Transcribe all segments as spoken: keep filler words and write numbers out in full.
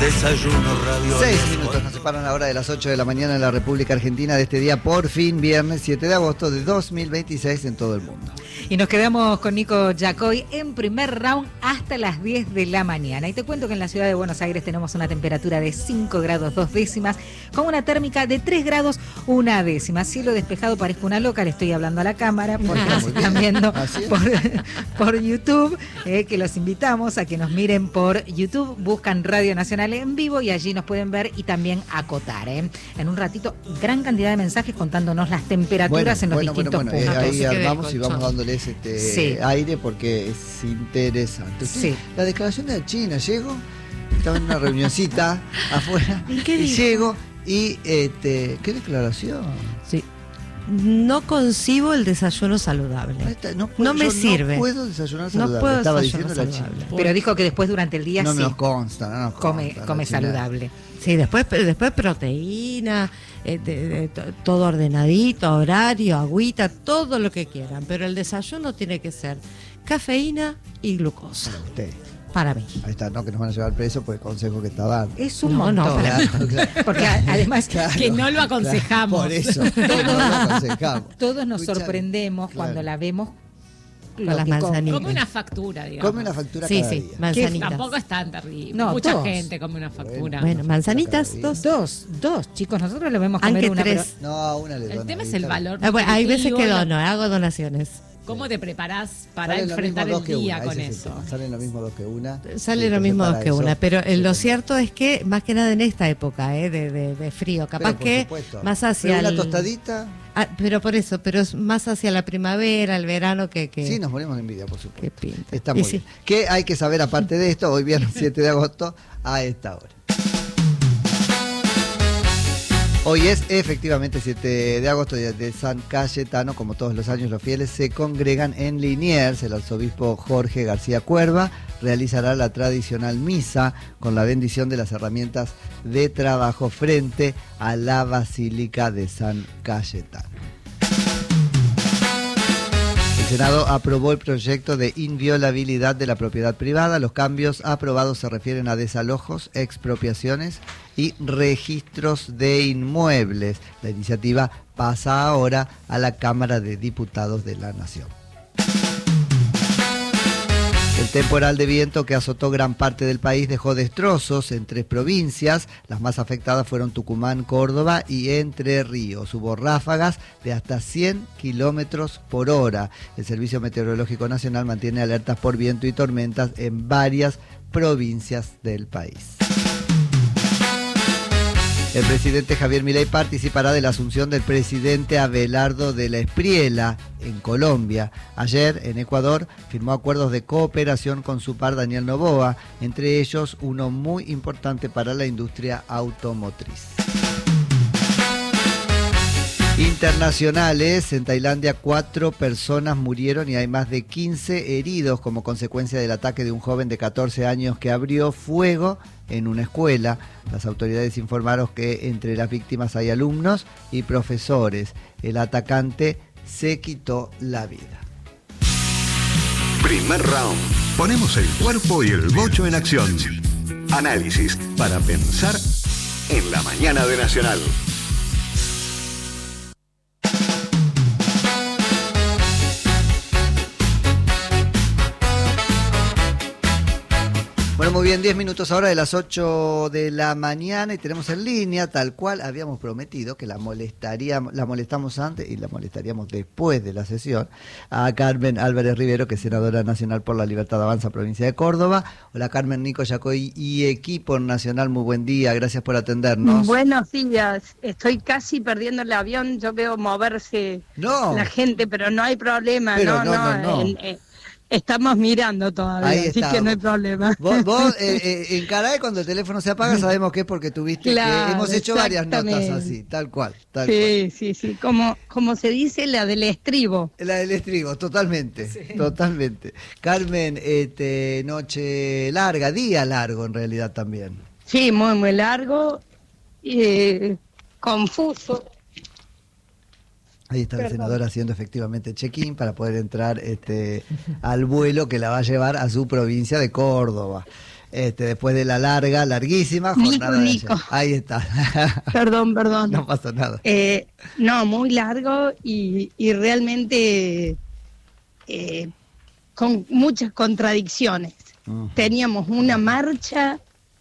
Desayuno radio. Seis minutos nos separan ahora de las ocho de la mañana en la República Argentina de este día, por fin, viernes siete de agosto de dos mil veintiséis en todo el mundo. Y nos quedamos con Nico Yacoy en primer round hasta las diez de la mañana. Y te cuento que en la ciudad de Buenos Aires tenemos una temperatura de cinco grados dos décimas, con una térmica de tres grados una décima. Cielo despejado, parezco una loca, le estoy hablando a la cámara, porque Ah, nos están viendo por, por YouTube, eh, que los invitamos a que nos miren por YouTube, buscan Radio Nacional en vivo y allí nos pueden ver y también acotar. Eh. En un ratito, gran cantidad de mensajes contándonos las temperaturas bueno, en los bueno, distintos bueno, bueno, puntos. eh, ahí armamos y vamos dándoles este sí. aire porque es interesante. Sí. La declaración de China, llego, estaba en una reunioncita afuera ¿Y qué y dijo? llego y este, ¿qué declaración? Sí. No concibo el desayuno saludable. Esta, no, puedo, No me yo sirve. No puedo desayunar saludable. No puedo Estaba desayunar diciendo la saludable. China. Pero dijo que después durante el día No sí nos consta, no nos come, consta, come la China. saludable. Sí, después, después proteína, eh, de, de, to- todo ordenadito, horario, agüita, todo lo que quieran. Pero el desayuno tiene que ser cafeína y glucosa. Para usted. Para mí. Ahí está, no que nos van a llevar preso por el consejo que está dando. Es un No, no, montón. Claro, claro. Porque a- además Claro, que no lo aconsejamos. claro, por eso, no lo aconsejamos. todos nos Escuchame, sorprendemos claro. cuando la vemos Con lo las que come. manzanitas. Come una factura, digamos. Come una factura Sí, cada sí, día. manzanitas. Tampoco es tan terrible. No, Mucha dos. gente come una factura. Bueno, manzanitas, Cada dos. Dos, dos, chicos, nosotros le vemos comer Aunque una, pero tres. No, a una le El dono, tema ahí es el está. valor. Ah, bueno, hay veces que nutritivo, dono, hago donaciones. ¿Cómo te preparás para Salen lo enfrentar mismo el dos que día una, con ese es el eso? tema. Salen lo mismo dos que una. Sale Y lo entonces mismo dos para que eso, una, pero eh, lo sí, cierto es que más que nada en esta época eh, de, de, de frío, capaz pero por que supuesto. más hacia Pero una el- tostadita, Ah, pero por eso, pero es más hacia la primavera, el verano que... que sí, nos ponemos de envidia, por que supuesto. pinta. Está Y muy sí. bien. ¿Qué hay que saber aparte de esto? Hoy viernes siete de agosto a esta hora. Hoy es efectivamente siete de agosto, día de San Cayetano. Como todos los años, los fieles se congregan en Liniers. El arzobispo Jorge García Cuerva realizará la tradicional misa con la bendición de las herramientas de trabajo frente a la Basílica de San Cayetano. El Senado aprobó el proyecto de inviolabilidad de la propiedad privada. Los cambios aprobados se refieren a desalojos, expropiaciones y registros de inmuebles. La iniciativa pasa ahora a la Cámara de Diputados de la Nación. El temporal de viento que azotó gran parte del país dejó destrozos en tres provincias. Las más afectadas fueron Tucumán, Córdoba y Entre Ríos. Hubo ráfagas de hasta cien kilómetros por hora. El Servicio Meteorológico Nacional mantiene alertas por viento y tormentas en varias provincias del país. El presidente Javier Milei participará de la asunción del presidente Abelardo de la Espriella en Colombia. Ayer, en Ecuador, firmó acuerdos de cooperación con su par Daniel Noboa, entre ellos uno muy importante para la industria automotriz. Internacionales, en Tailandia cuatro personas murieron y hay más de quince heridos como consecuencia del ataque de un joven de catorce años que abrió fuego en una escuela. Las autoridades informaron que entre las víctimas hay alumnos y profesores. El atacante se quitó la vida. Primer round. Ponemos el cuerpo y el bocho en acción. Análisis para pensar en la mañana de Nacional. Bueno, muy bien, diez minutos ahora de las ocho de la mañana y tenemos en línea, tal cual habíamos prometido, que la molestaríamos, la molestamos antes y la molestaríamos después de la sesión, a Carmen Álvarez Rivero, que es senadora nacional por la Libertad Avanza, provincia de Córdoba. Hola Carmen, Nico Yacoy y equipo nacional, muy buen día, gracias por atendernos. Buenos días, estoy casi perdiendo el avión, yo veo moverse No. la gente, pero no hay problema, Pero no, no, no, no, no. en- en- estamos mirando todavía, Ahí así está. que no hay problema. Vos, vos eh, eh, encará, cuando el teléfono se apaga sabemos que es porque tuviste Claro, que... Hemos hecho varias notas exactamente. así, tal cual, tal cual. Sí, sí, sí, como, como se dice la del estribo. La del estribo, totalmente, totalmente. Carmen, este, noche larga, día largo en realidad también. Sí, muy, muy largo, eh, confuso. Ahí está la Perdón. senadora haciendo efectivamente check-in para poder entrar este, al vuelo que la va a llevar a su provincia de Córdoba. Este, después de la larga, larguísima Nico, jornada de Nico. ayer. Ahí está. Perdón, perdón. No pasa nada. Eh, no, muy largo y, y realmente eh, con muchas contradicciones. Uh-huh. Teníamos una marcha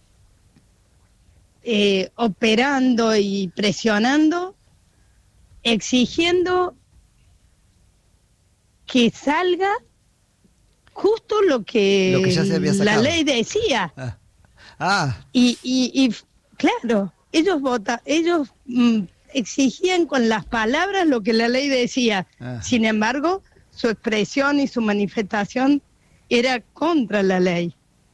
eh, operando y presionando, exigiendo que salga justo lo que, Lo que ya se había la sacado. ley decía. Ah, ah, Y, y, y claro, ellos vota, ellos mm, exigían con las palabras lo que la ley decía. Ah. Sin embargo, su expresión y su manifestación era contra la ley.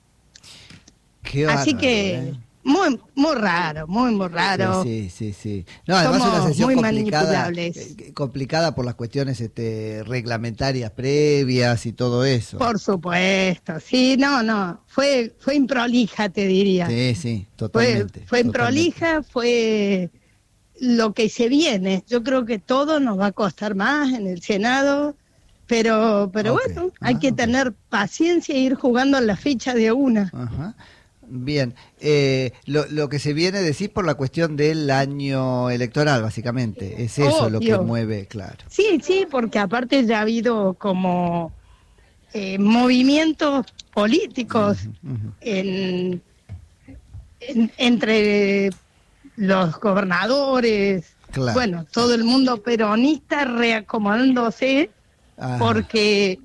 qué Así bárbaro, que ¿eh? muy muy raro, muy muy raro. Sí, sí, sí, sí. No, además Somos una sesión muy complicada, manipulables. eh, complicada por las cuestiones este, reglamentarias previas y todo eso. Por supuesto, sí, no, no, fue fue improlija, te diría. Sí, sí, Fue, totalmente. fue totalmente. improlija, fue lo que se viene. Yo creo que todo nos va a costar más en el Senado, pero pero Ok. bueno, hay Ah, que ok. tener paciencia e ir jugando la ficha de una. Ajá. Bien, eh, lo, lo que se viene a decir por la cuestión del año electoral, básicamente, es eso lo que Obvio. mueve, claro. Sí, sí, porque aparte ya ha habido como eh, movimientos políticos Ujú, ujú. en, en- entre los gobernadores, Claro. bueno, todo el mundo peronista reacomodándose Ajá. porque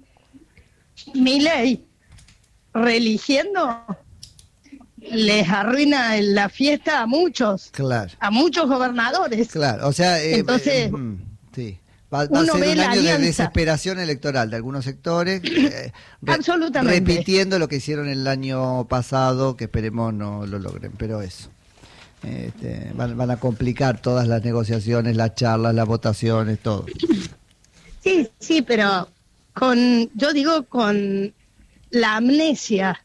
Milei reeligiendo les arruina la fiesta a muchos, Claro, a muchos gobernadores. claro, o sea, eh, Entonces, eh, mm, sí. Va, va a uno ser ve un la año de alianza. desesperación electoral de algunos sectores, eh, re- Absolutamente. repitiendo lo que hicieron el año pasado, que esperemos no lo logren, pero eso. Este, van, van a complicar todas las negociaciones, las charlas, las votaciones, todo. Sí, sí, pero con, yo digo con la amnesia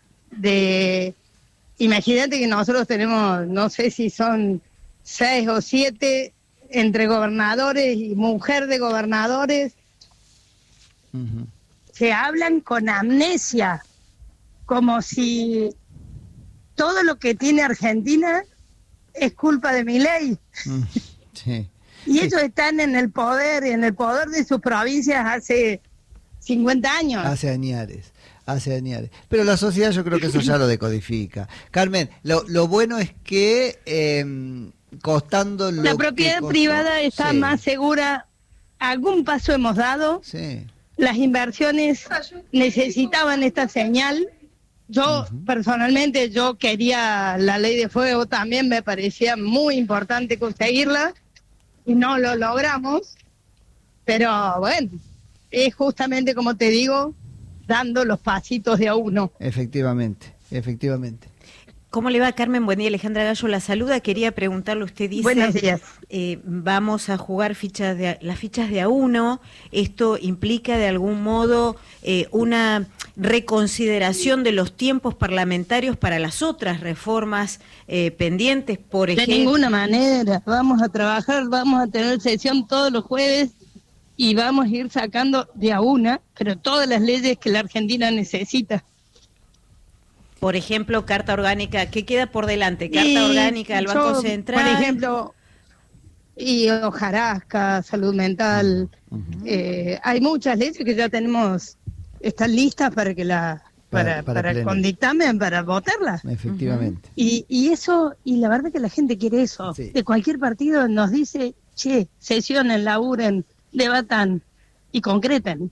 de, imagínate que nosotros tenemos, no sé si son seis o siete entre gobernadores y mujer de gobernadores, Ujú. se hablan con amnesia, como si todo lo que tiene Argentina es culpa de Milei. Mm, sí. Y ellos están en el poder, en el poder de sus provincias hace cincuenta años. Hace añares, hace añares. Pero la sociedad yo creo que eso ya lo decodifica. Carmen, lo, lo bueno es que eh, costando lo La que propiedad costó- privada está sí, más segura. Algún paso hemos dado. Sí, Las inversiones necesitaban esta señal. Yo personalmente, yo quería la ley de fuego, también me parecía muy importante conseguirla y no lo logramos. Pero bueno, es justamente como te digo, dando los pasitos de a uno. efectivamente, efectivamente. ¿Cómo le va, Carmen? Buen día, Alejandra Gallo la saluda. Quería preguntarle, usted dice, Buenos días. eh, vamos a jugar fichas de a- las fichas de a uno. ¿Esto implica de algún modo eh, una reconsideración de los tiempos parlamentarios para las otras reformas eh, pendientes, por De ejemplo? ninguna manera. Vamos a trabajar, vamos a tener sesión todos los jueves y vamos a ir sacando de a una, pero todas las leyes que la Argentina necesita. Por ejemplo, carta orgánica, ¿qué queda por delante? Carta Y orgánica al Banco yo, Central. Por ejemplo, y hojarasca, salud mental. eh, hay muchas leyes que ya tenemos, están listas para que la Para- para, para para pleno. con dictamen, para votarlas. Efectivamente. Y, y eso, y la verdad que la gente quiere eso. Sí. De cualquier partido nos dice, che, sesionen, laburen, debatan y concreten.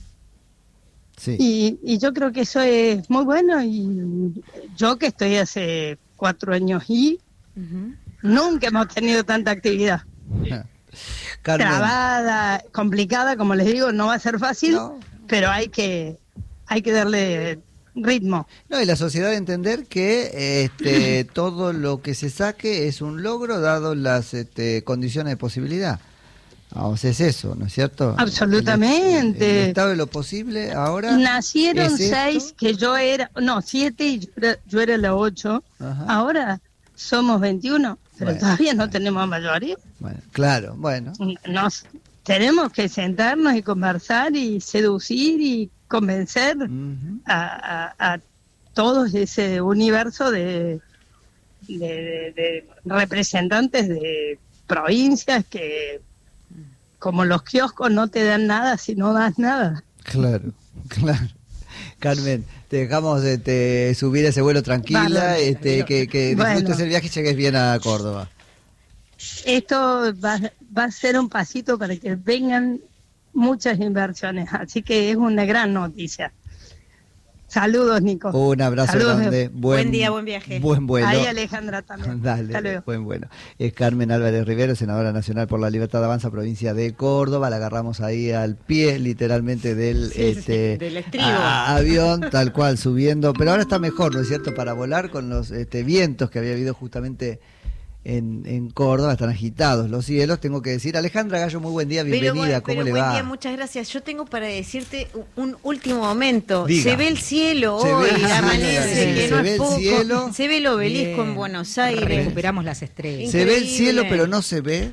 Sí. Y, y yo creo que eso es muy bueno. Y yo que estoy hace cuatro años y Ujú. nunca hemos tenido tanta actividad. Carmen, Trabada, complicada, como les digo, no va a ser fácil, No. pero hay que, hay que darle ritmo. no, y la sociedad entender que este, todo lo que se saque es un logro dado las este, condiciones de posibilidad. Ah, o sea, es eso, ¿no es cierto? Absolutamente. El, el estado de lo posible ahora. Nacieron es esto. seis, que yo era, no, siete y yo era, yo era la ocho. Ajá. Ahora somos veintiuno, pero Bueno, todavía no bueno. tenemos mayoría. Bueno, claro, bueno. Nos tenemos que sentarnos y conversar y seducir y convencer Ujú. a, a- a todo ese universo de, de, de, de representantes de provincias que, como los kioscos, no te dan nada si no das nada. Claro, claro. Carmen, te dejamos de te, subir ese vuelo tranquila, vale, este, que, que disfrutes bueno. el viaje y llegues bien a Córdoba. Esto va, va a ser un pasito para que vengan muchas inversiones, así que es una gran noticia. Saludos, Nico. Un abrazo Saludos. grande. Buen, buen día, buen viaje. Buen vuelo. Ahí Alejandra también. Dale, buen vuelo. Es Carmen Álvarez Rivero, senadora nacional por la Libertad Avanza, provincia de Córdoba. La agarramos ahí al pie, literalmente, del, sí, este, sí, del estribo. A, avión, tal cual, subiendo. Pero ahora está mejor, ¿no es cierto?, para volar con los este, vientos que había habido justamente en, en Córdoba. Están agitados los cielos. Tengo que decir, Alejandra Gallo, muy buen día, bienvenida. Pero, bueno, ¿Cómo pero le buen va? Día, muchas gracias. Yo tengo para decirte un último momento. Diga. Se ve el cielo se hoy, ve, amanece, sí, que se no ve es el poco. cielo. Se ve el obelisco Bien. en Buenos Aires. Recuperamos las estrellas. Se ve el Increíble. cielo, pero no se ve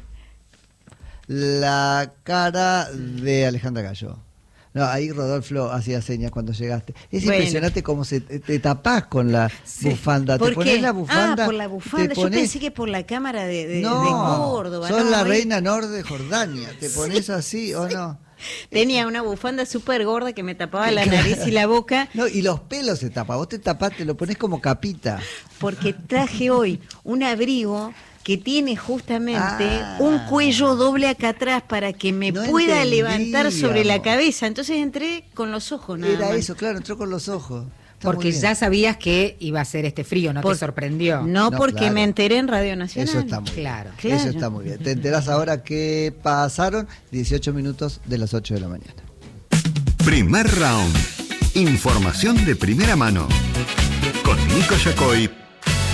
la cara de Alejandra Gallo. No, ahí Rodolfo hacía señas cuando llegaste. Es Bueno. impresionante cómo se te, te tapás con la Sí. bufanda. ¿Por Te pones qué? la bufanda. Ah, por la bufanda. te Yo pones- pensé que por la cámara de, de, no, de Córdoba. sos no, la hoy reina Nor de Jordania. ¿Te pones así o no? Tenía una bufanda súper gorda que me tapaba la nariz y la boca, No, y los pelos se tapan. Vos te tapás, te lo pones como capita. porque traje hoy un abrigo que tiene justamente Ah. un cuello doble acá atrás para que me No pueda levantar sobre la entendíamos. cabeza. Entonces entré con los ojos nada Era más. eso, claro, entró con los ojos. Está Porque muy bien. ya sabías que iba a ser este frío, no Por- te sorprendió. No, No, porque claro. me enteré en Radio Nacional. Eso está muy Claro. bien. Claro. Eso está muy bien. Te enterás ahora que pasaron dieciocho minutos de las ocho de la mañana. Primer round. Información de primera mano. Con Nico Yacoy